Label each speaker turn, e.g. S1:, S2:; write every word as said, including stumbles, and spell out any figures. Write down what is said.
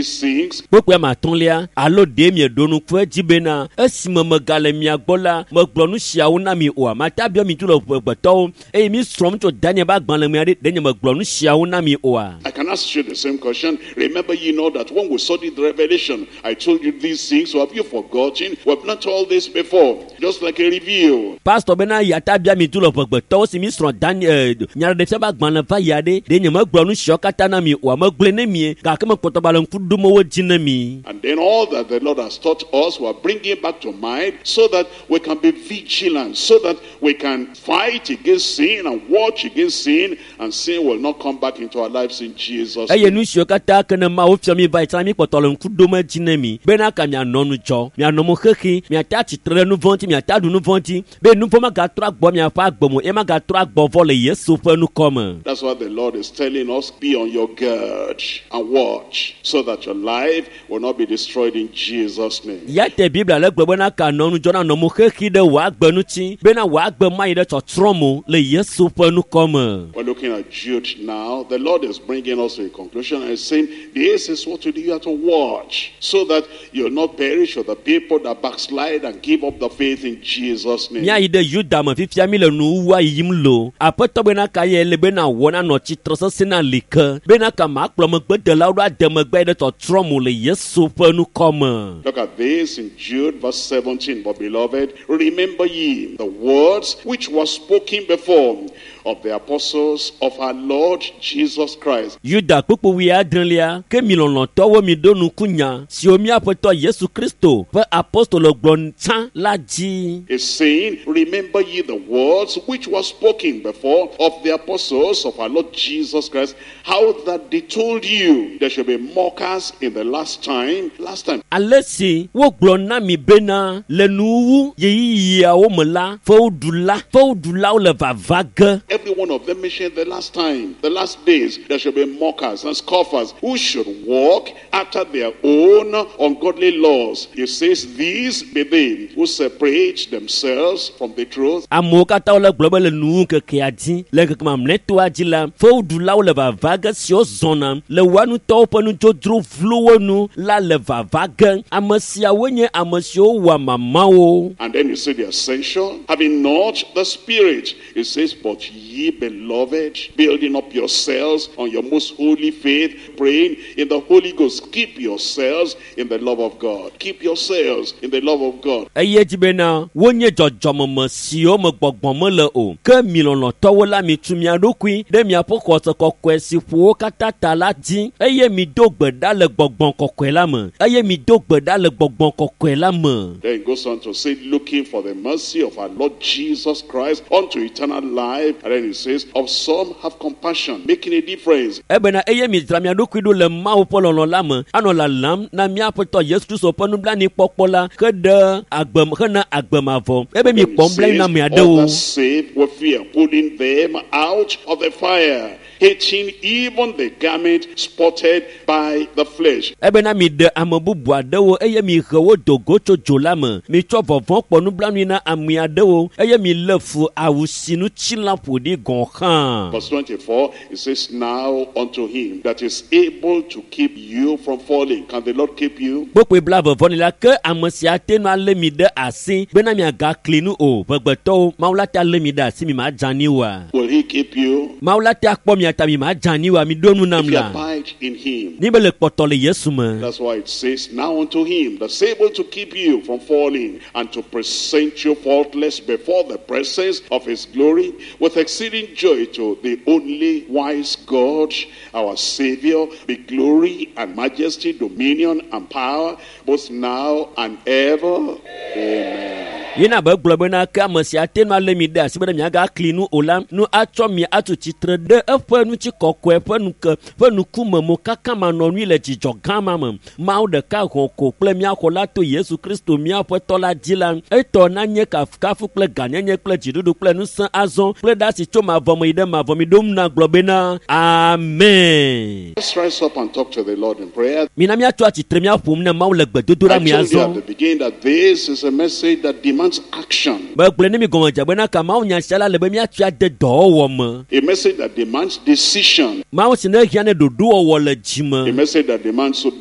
S1: these things.
S2: Bokwe ma tonlia alo de mi donu kwe jibena esime megale mi agbola meglonu shiawo na mi o mata bia mi tulo gbeto e mi strom to Daniel ba gban le mi ade de meglonu shiawo na mi o.
S1: I can ask you the same question. Remember, you know that when we studied the Revelation, I told you these things. So have you forgotten? We have not all this before. Just like a review.
S2: Pastor bena yata bia mi tulo gbeto si mi strom Daniel nyara de ba gban le fa yade de meglonu shiokata na mi o megle ne mi ga ke me kpoto balon kudu mo wo jina mi.
S1: And then all that the Lord has taught us, we are bringing back to mind so that we can be vigilant, so that we can fight against sin and watch against sin, and sin will not come back into our lives in Jesus' name.
S2: Eye nu shiokata kana ma wo fia mi ba ita mi kpoto lon kudu mo jina mi bena ka mi anonu jo mi anomo kheki mi ata chitre nu vonti mi ata du nu vonti be nu poma ga tra gbo mi afa gbo mo e ma ga tra gbo vole Yesu fa nu come.
S1: That's what the Lord is telling us. Be on your guard and watch so that your life will not be destroyed in Jesus' name.
S2: Yate Biblia le gbo na ka nonu jona no mo kheki de wa gbenu ti be na wa gbe mai de tromo le Yesu fa nu come.
S1: We're looking at Jude now. The Lord is bringing us to a conclusion and saying, this is what to do. You have to watch so that you'll not perish with the people that backslide and give up the faith in Jesus' name.
S2: Nya ide Juda ma fifia mi le nu wa yimlo apoto be na ka ye le be na wona no chi troso sina lika be na ka ma kplo me gbe de la wa de me gbe de tromo le Yesu fa nu come.
S1: Look at this in Jude verse seventeen. But beloved, remember ye the words which were spoken before of the apostles of our Lord Jesus Christ.
S2: Juda popo wi adrenlia ke mi lon to wo mi donu kunya si omi apoto Yesu Kristo pe apostolo gbon tan laji.
S1: Is saying, remember ye the words which were spoken before of the apostles of our Lord Jesus Christ, how that they told you there shall be mockers in the last time. Last time.
S2: Alesi wo gbon na mi bena le nuwu ye ya wo mla fo dula fo dula o le vavaga.
S1: Every one of them mentioned the last time, the last days, there shall be mockers and scoffers who should walk after their own ungodly laws. He says, these be they who separate themselves from the truth.
S2: Amokata ole global nu ke kiadi le ke mam neto ajila fo dula o le vavaga si o zona le wanu to panu jodro vlowonu la le vavaga amasia wenye amasio wa mamao.
S1: And then you see the essential, having not the Spirit. It says, but ye beloved, building up yourselves on your most holy faith, praying in the Holy Ghost. Keep yourselves in the love of God. Keep yourselves in the love of God.
S2: Eye jibena wonye jojomo masio mo gbogbomo le o ke milono towo la mi tumi adokui de mi apoko so kokwe si fu katata la din eye mi dogbe da le gbogbon kokwe la mo eye mi dogbe da le gbogbon kokwe la mo.
S1: Then it goes on to say, looking for the mercy of our Lord Jesus Christ unto eternal life. And then it says, of some have compassion, making a difference.
S2: Ebena eye mi tra mi adokui do le ma o pololo la mo ano la lam na mi apoto Yesu Kristo ponu bla ni popola ke de agbem ke na agbemavo ebe mi pomble na mi ade o.
S1: Save with fear, pulling them out of the fire, hating even the garment spotted by the flesh.
S2: Ebe na mi de amobubu ade o eye mi hewo dogo chojo la mo mi cho vovon ponu bla ni na ami ade o eye mi lefu awusinu chilapo di gonkan.
S1: Verse twenty-four, it says, now unto him that is able to keep you from falling. Can the Lord keep you?
S2: Bokwe bla vovon la ke amosia tenu ale mi de asi bena mi aga klinu o begbeto maula ta le mi da si mi ma jani wa.
S1: Will he keep you?
S2: Maula ta kpo mi ata mi ma jani wa mi donu nam
S1: If you
S2: la.
S1: abide in him.
S2: Ni bele potole Yesu me.
S1: That's why it says, now unto him that's able to keep you from falling and to present you faultless before the presence of his glory with exceeding joy, to the only wise God, our Savior, be glory and majesty, dominion and power, both now and ever. Amen.
S2: Yena be glo bena ka amosia tenu ale mi da si bena mi aga klinu olam nu acho mi atu chitre de efe nu chi kokwe efe nu ke efe nu kume mo kaka ma no nu le jijo gama mam ma o de ka hoko ple mi akola to Yesu Kristo mi apoto la dila eto na nye ka kafu ple ganyenye ple jidudu ple nu san azon ple da si cho ma vomo ide ma vomi dum na glo bena. Amen.
S1: Let's rise up and talk to the Lord in prayer.
S2: Mi na mi atu chitre mi afum na ma o le gbedodora mi
S1: I told you at
S2: azon.
S1: the beginning that this is a message that demands action.
S2: Ba gble ni mi gon ja bena ka ma o nya shala le be mi atu ade do wo mo.
S1: A message that demands decision.
S2: Ma o sine hiane dodo wo le jima.
S1: A message that demands